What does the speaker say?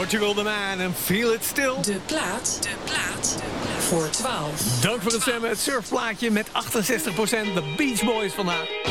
Portugal the Man en Feel It Still. De plaat voor 12. Dank voor het stemmen. Het surfplaatje met 68%. De Beach Boys vandaag.